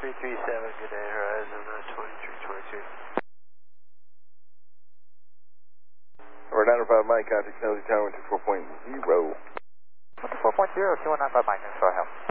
337, good day, Horizon 2322. Over 905 Mike, contact Nosy Tower 124.0. 124.0, 2195 Mike, thanks for our help.